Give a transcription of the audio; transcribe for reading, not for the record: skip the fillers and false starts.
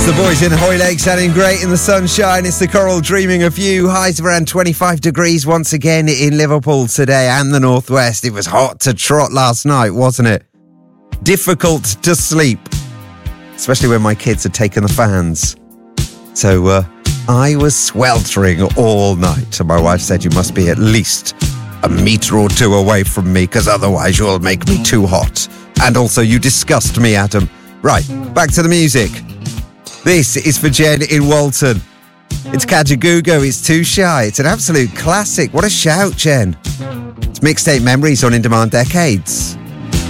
The boys in Hoylake sounding great in the sunshine. It's the Coral dreaming of you. Highs of around 25 degrees once again in Liverpool today and the northwest. It was hot to trot last night, wasn't it? Difficult to sleep, especially when my kids had taken the fans. So I was sweltering all night, and my wife said, you must be at least a metre or two away from me, because otherwise you'll make me too hot. And also you disgust me, Adam. Right, back to the music. This is for Jen in Walton. It's Kajagoogoo, it's Too Shy. It's an absolute classic. What a shout, Jen. It's Mixtape Memories on In Demand Decades.